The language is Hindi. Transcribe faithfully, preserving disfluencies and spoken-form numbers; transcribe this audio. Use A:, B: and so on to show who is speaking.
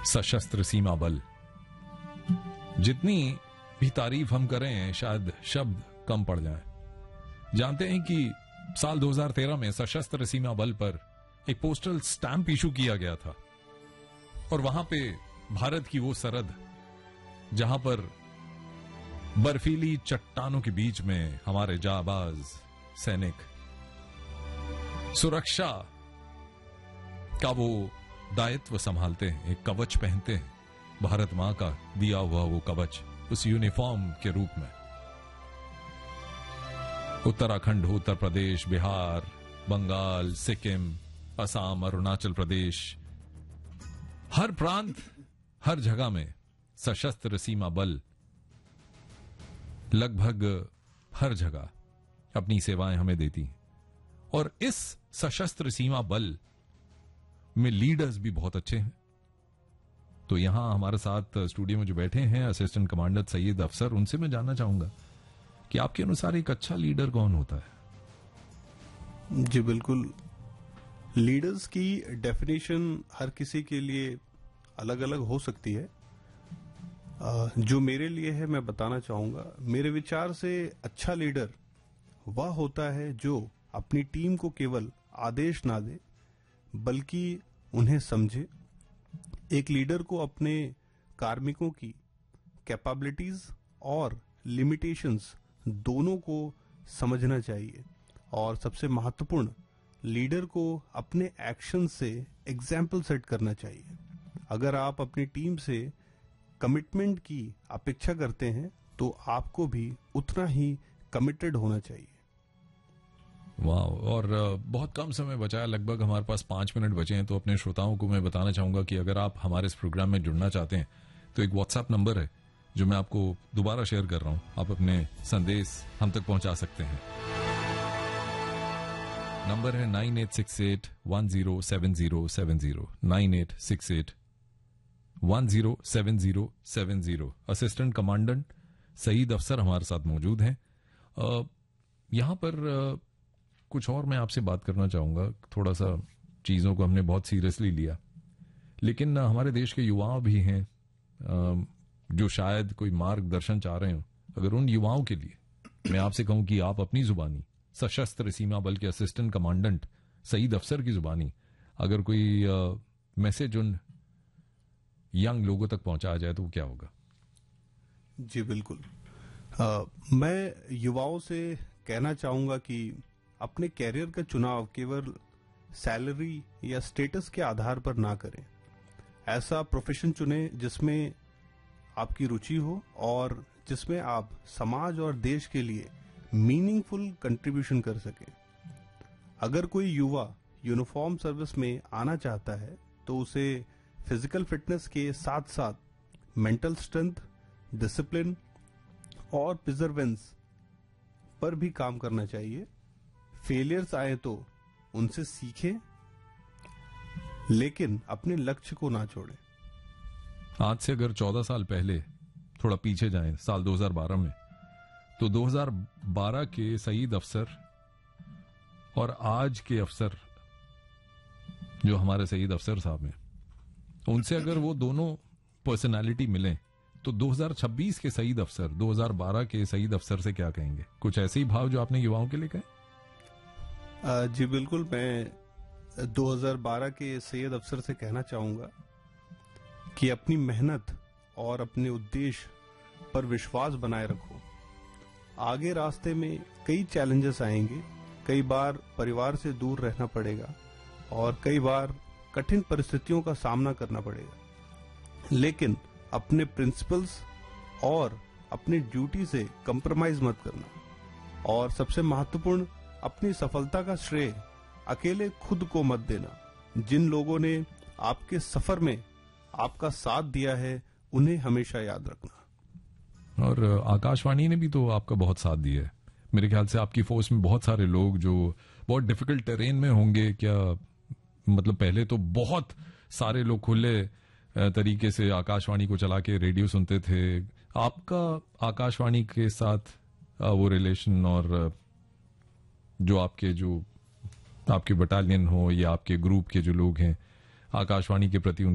A: सशस्त्र सीमा बल। जितनी भी तारीफ हम करें शायद शब्द कम पड़ जाएं। जानते हैं कि साल दो हज़ार तेरह में सशस्त्र सीमा बल पर एक पोस्टल स्टैंप इशू किया गया था और वहां पे भारत की वो सरहद जहां पर बर्फीली चट्टानों के बीच में हमारे जाबाज सैनिक सुरक्षा का वो दायित्व संभालते हैं, एक कवच पहनते हैं, भारत मां का दिया हुआ वो कवच उस यूनिफॉर्म के रूप में। उत्तराखंड हो, उत्तर प्रदेश, बिहार, बंगाल, सिक्किम, असम, अरुणाचल प्रदेश, हर प्रांत, हर जगह में सशस्त्र सीमा बल लगभग हर जगह अपनी सेवाएं हमें देती हैं। और इस सशस्त्र सीमा बल में लीडर्स भी बहुत अच्छे हैं। तो यहां हमारे साथ स्टूडियो में जो बैठे हैं असिस्टेंट कमांडर सईद अफसर, उनसे मैं जानना चाहूंगा कि आपके अनुसार एक अच्छा लीडर कौन होता है?
B: जी बिल्कुल, लीडर्स की डेफिनेशन हर किसी के लिए अलग अलग हो सकती है। जो मेरे लिए है मैं बताना चाहूंगा। मेरे विचार से अच्छा लीडर वह होता है जो अपनी टीम को केवल आदेश ना दे बल्कि उन्हें समझे। एक लीडर को अपने कार्मिकों की कैपेबिलिटीज और लिमिटेशंस दोनों को समझना चाहिए। और सबसे महत्वपूर्ण, लीडर को अपने एक्शन से एग्जाम्पल सेट करना चाहिए। अगर आप अपनी टीम से कमिटमेंट की अपेक्षा करते हैं तो आपको भी उतना ही कमिटेड होना चाहिए।
A: वाह, और बहुत कम समय बचा है, लगभग हमारे पास पांच मिनट बचे हैं। तो अपने श्रोताओं को मैं बताना चाहूंगा कि अगर आप हमारे इस प्रोग्राम में जुड़ना चाहते हैं तो एक व्हाट्सएप नंबर है जो मैं आपको दोबारा शेयर कर रहा हूं। आप अपने संदेश हम तक पहुंचा सकते हैं। नंबर है nine eight six eight one zero seven zero seven zero nine eight six eight one zero seven zero seven zero. Assistant commandant Saeed अफसर हमारे साथ मौजूद हैं। यहां पर आ, कुछ और मैं आपसे बात करना चाहूंगा। थोड़ा सा चीजों को हमने बहुत सीरियसली लिया, लेकिन हमारे देश के युवा भी हैं जो शायद कोई मार्गदर्शन चाह रहे हो। अगर उन युवाओं के लिए मैं आपसे कहूं कि आप अपनी जुबानी, सशस्त्र सीमा बल के असिस्टेंट कमांडेंट सईद अफसर की जुबानी अगर कोई मैसेज उन यंग लोगों तक पहुंचाया जाए तो वो क्या होगा?
B: जी बिल्कुल, आ, मैं युवाओं से कहना चाहूंगा कि अपने कैरियर का चुनाव केवल सैलरी या स्टेटस के आधार पर ना करें। ऐसा प्रोफेशन चुनें जिसमें आपकी रुचि हो और जिसमें आप समाज और देश के लिए मीनिंगफुल कंट्रीब्यूशन कर सकें। अगर कोई युवा यूनिफॉर्म सर्विस में आना चाहता है तो उसे फिजिकल फिटनेस के साथ साथ मेंटल स्ट्रेंथ, डिसिप्लिन और प्रिजर्वेंस पर भी काम करना चाहिए। फेलियर्स आए तो उनसे सीखें, लेकिन अपने लक्ष्य को ना छोड़ें।
A: आज से अगर चौदह साल पहले थोड़ा पीछे जाएं, साल दो हज़ार बारह में, तो दो हज़ार बारह के सईद अफसर और आज के अफसर जो हमारे सईद अफसर साहब हैं, उनसे अगर वो दोनों पर्सनालिटी मिलें तो दो हज़ार छब्बीस के सईद अफसर दो हज़ार बारह के सईद अफसर से क्या कहेंगे? कुछ ऐसे ही भाव जो आपने युवाओं के लिए कहे?
B: जी बिल्कुल, मैं दो हज़ार बारह के सैयद अफसर से कहना चाहूंगा कि अपनी मेहनत और अपने उद्देश्य पर विश्वास बनाए रखो। आगे रास्ते में कई चैलेंजेस आएंगे, कई बार परिवार से दूर रहना पड़ेगा और कई बार कठिन परिस्थितियों का सामना करना पड़ेगा, लेकिन अपने प्रिंसिपल्स और अपनी ड्यूटी से कंप्रोमाइज मत करना। और सबसे महत्वपूर्ण, अपनी सफलता का श्रेय अकेले खुद को मत देना। जिन लोगों ने आपके सफर में आपका साथ दिया है उन्हें हमेशा याद रखना।
A: और आकाशवाणी ने भी तो आपका बहुत साथ दिया है। मेरे ख्याल से आपकी फोर्स में बहुत सारे लोग जो बहुत डिफिकल्ट टेरेन में होंगे, क्या मतलब पहले तो बहुत सारे लोग खुले तरीके से आकाशवाणी को चला के रेडियो सुनते थे। आपका आकाशवाणी के साथ वो रिलेशन और जो आपके जो आपके बटालियन हो या आपके ग्रुप के जो लोग हैं आकाशवाणी के प्रति